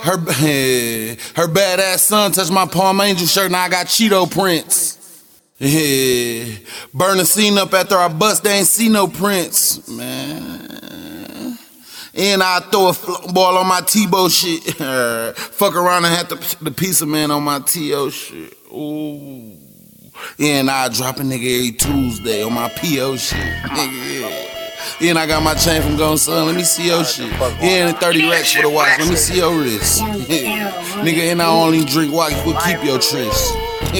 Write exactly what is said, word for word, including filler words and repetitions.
Her, her badass son touched my Palm Angel shirt, now I got Cheeto prints. Yeah, burn the scene up after I bust, they ain't see no prints, man. And I throw a ball on my Tebow shit. Fuck around and have the, the pizza man on my T O shit. Ooh. And I drop a nigga every Tuesday on my P O shit. Yeah. And I got my chain from Gone Son. Let me see your shit. Yeah, and thirty racks for the watch. Let me see your wrist. Yeah. Nigga, and I only drink white. You could keep your tryst.